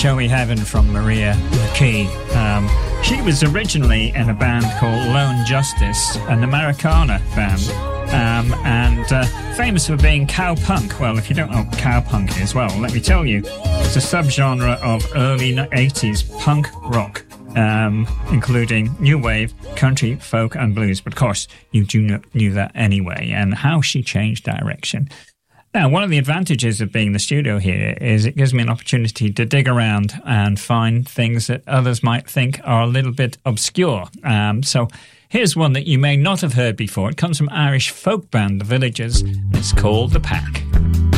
Showy Heaven from Maria McKee. She was originally in a band called Lone Justice, an Americana band, and famous for being cowpunk. Well, if you don't know what cowpunk is, well, let me tell you. It's a subgenre of early 80s punk rock, including new wave, country, folk and blues. But of course, you knew that anyway, and how she changed direction. Now, one of the advantages of being in the studio here is it gives me an opportunity to dig around and find things that others might think are a little bit obscure. So here's one that you may not have heard before. It comes from Irish folk band The Villagers, and it's called The Pack.